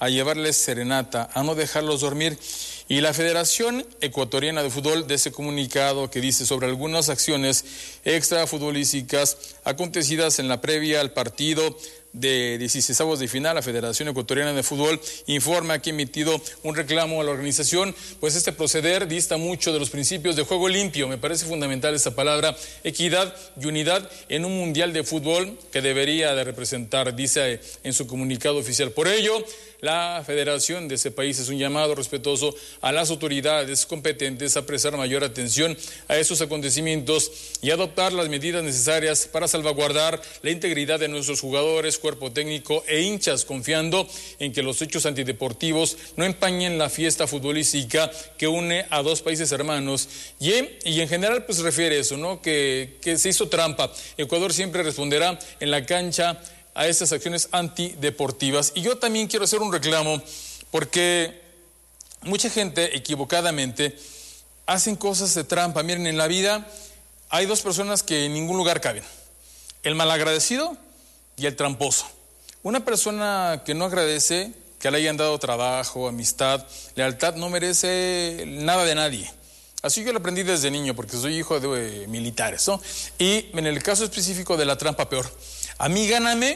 a llevarles serenata, a no dejarlos dormir. Y la Federación Ecuatoriana de Fútbol de ese comunicado que dice sobre algunas acciones extrafutbolísticas acontecidas en la previa al partido de 16avos de final, la Federación Ecuatoriana de Fútbol informa que ha emitido un reclamo a la organización, pues este proceder dista mucho de los principios de juego limpio. Me parece fundamental esta palabra, equidad y unidad en un mundial de fútbol que debería de representar, dice en su comunicado oficial. Por ello, la federación de ese país es un llamado respetuoso a las autoridades competentes a prestar mayor atención a estos acontecimientos y adoptar las medidas necesarias para salvaguardar la integridad de nuestros jugadores, cuerpo técnico e hinchas, confiando en que los hechos antideportivos no empañen la fiesta futbolística que une a dos países hermanos. Y en general pues refiere eso, ¿no? Que se hizo trampa. Ecuador siempre responderá en la cancha a estas acciones antideportivas. Y yo también quiero hacer un reclamo porque mucha gente equivocadamente hacen cosas de trampa. Miren, en la vida hay dos personas que en ningún lugar caben: el malagradecido y el tramposo. Una persona que no agradece que le hayan dado trabajo, amistad, lealtad, no merece nada de nadie. Así yo lo aprendí desde niño porque soy hijo de militares, ¿no? Y en el caso específico de la trampa, peor. A mí gáname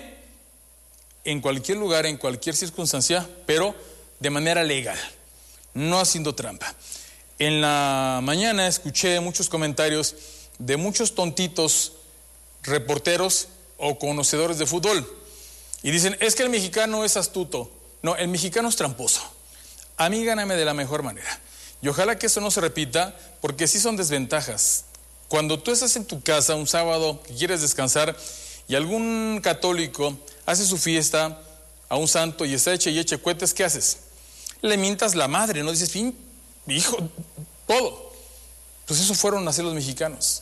en cualquier lugar, en cualquier circunstancia, pero de manera legal, no haciendo trampa. En la mañana escuché muchos comentarios de muchos tontitos reporteros o conocedores de fútbol y dicen, es que el mexicano es astuto. No, el mexicano es tramposo. A mí gáname de la mejor manera. Y ojalá que eso no se repita, porque sí son desventajas. Cuando tú estás en tu casa un sábado que quieres descansar y algún católico hace su fiesta a un santo y está eche cohetes, ¿qué haces? Le mientas la madre, ¿no? Dices, fin, hijo, todo. Pues eso fueron a hacer los mexicanos.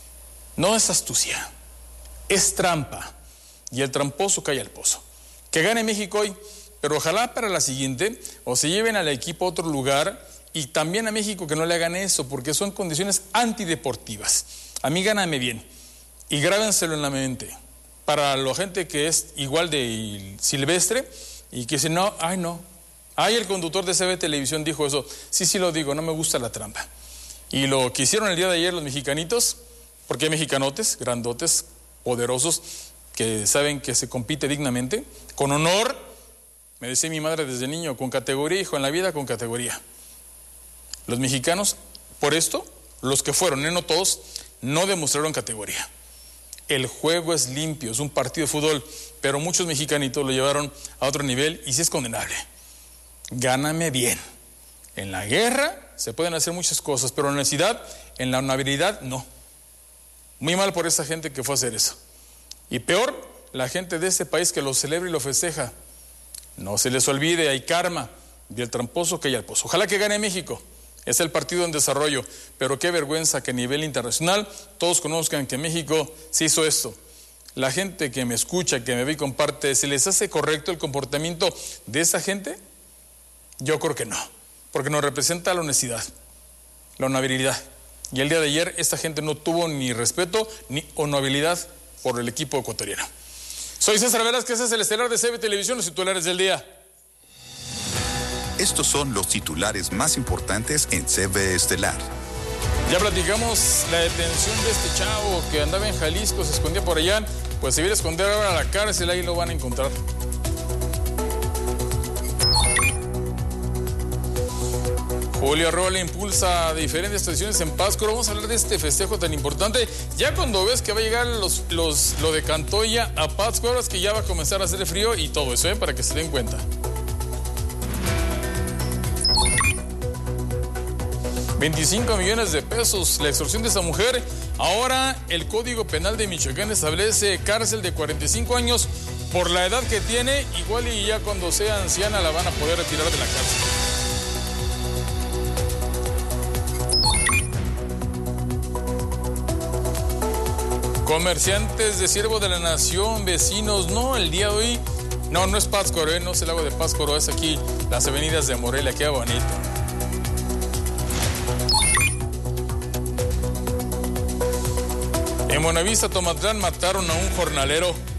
No es astucia, es trampa. Y el tramposo cae al pozo. Que gane México hoy, pero ojalá para la siguiente o se lleven al equipo a otro lugar y también a México que no le hagan eso, porque son condiciones antideportivas. A mí gáname bien y grábenselo en la mente. Para la gente que es igual de silvestre y que dice, no. El conductor de CB Televisión dijo eso. Sí lo digo, no me gusta la trampa. Y lo que hicieron el día de ayer los mexicanitos, porque hay mexicanotes, grandotes, poderosos, que saben que se compite dignamente, con honor, me decía mi madre desde niño, con categoría, hijo, en la vida con categoría. Los mexicanos, por esto, los que fueron, no todos, no demostraron categoría. El juego es limpio, es un partido de fútbol, pero muchos mexicanitos lo llevaron a otro nivel y sí es condenable. Gáname bien. En la guerra se pueden hacer muchas cosas, pero en la honestidad, en la honorabilidad, no. Muy mal por esa gente que fue a hacer eso. Y peor, la gente de este país que lo celebra y lo festeja. No se les olvide, hay karma, y el tramposo cae al pozo. Ojalá que gane México. Es el partido en desarrollo, pero qué vergüenza que a nivel internacional todos conozcan que México se hizo esto. La gente que me escucha, que me ve y comparte, ¿se les hace correcto el comportamiento de esa gente? Yo creo que no, porque nos representa la honestidad, la honorabilidad. Y el día de ayer esta gente no tuvo ni respeto ni honorabilidad por el equipo ecuatoriano. Soy César Velázquez, es el estelar de CB Televisión, los titulares del día. Estos son los titulares más importantes en CB Estelar. Ya platicamos la detención de este chavo que andaba en Jalisco, se escondía por allá, pues se viene a esconder ahora a la cárcel, ahí lo van a encontrar. Julio Arreola impulsa diferentes tradiciones en Pátzcuaro. Vamos a hablar de este festejo tan importante. Ya cuando ves que va a llegar lo de Cantoya a Pátzcuaro, es que ya va a comenzar a hacer frío y todo eso, para que se den cuenta. 25 millones de pesos la extorsión de esa mujer. Ahora el Código Penal de Michoacán establece cárcel de 45 años por la edad que tiene. Igual y ya cuando sea anciana la van a poder retirar de la cárcel. Comerciantes de Siervo de la Nación, vecinos, el día de hoy, no es Pátzcuaro, no es el lago de Pátzcuaro, es aquí las avenidas de Morelia, qué bonito. En Buenavista, Tomatlán, mataron a un jornalero.